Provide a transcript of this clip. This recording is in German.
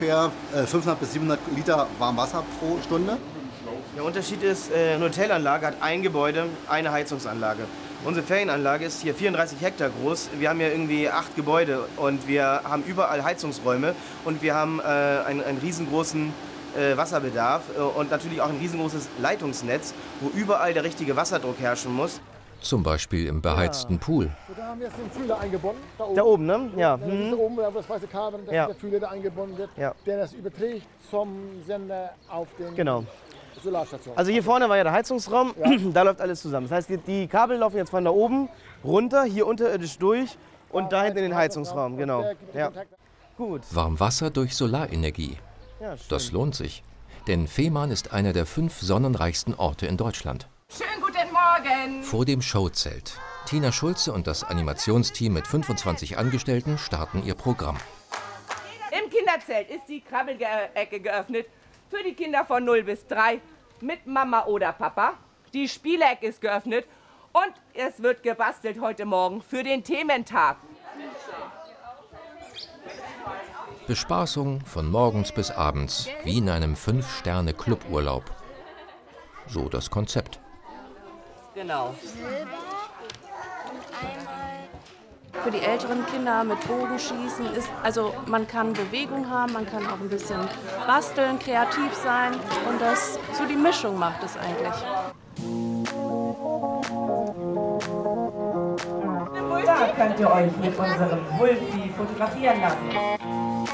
ungefähr 500 bis 700 Liter Warmwasser pro Stunde. Der Unterschied ist, eine Hotelanlage hat ein Gebäude, eine Heizungsanlage. Unsere Ferienanlage ist hier 34 Hektar groß. Wir haben hier irgendwie 8 Gebäude und wir haben überall Heizungsräume und wir haben einen riesengroßen Wasserbedarf und natürlich auch ein riesengroßes Leitungsnetz, wo überall der richtige Wasserdruck herrschen muss. Zum Beispiel im beheizten Pool. Da haben wir jetzt den Fühler eingebunden. Da oben, ne? Ja. Das ist da oben, da das weiße Kabel, dass Ja. der Fühler da eingebunden wird, Ja. der das überträgt zum Sender auf den Genau. Solarstation. Also hier vorne war ja der Heizungsraum, da läuft alles zusammen. Das heißt, die Kabel laufen jetzt von da oben runter, hier unterirdisch durch und da hinten in den Heizungsraum, genau. Ja. Gut. Warmwasser durch Solarenergie. Ja, schön. Das lohnt sich. Denn Fehmarn ist einer der 5 sonnenreichsten Orte in Deutschland. Schönen guten Morgen! Vor dem Showzelt. Tina Schulze und das Animationsteam mit 25 Angestellten starten ihr Programm. Im Kinderzelt ist die Krabbelecke geöffnet für die Kinder von 0 bis 3 mit Mama oder Papa. Die Spielecke ist geöffnet und es wird gebastelt heute Morgen für den Thementag. Bespaßung von morgens bis abends, wie in einem 5-Sterne-Cluburlaub. So das Konzept. Genau. Für die älteren Kinder mit Bogenschießen ist, also man kann Bewegung haben, man kann auch ein bisschen basteln, kreativ sein und das, so die Mischung macht es eigentlich. Da könnt ihr euch mit unserem Wulfi fotografieren lassen.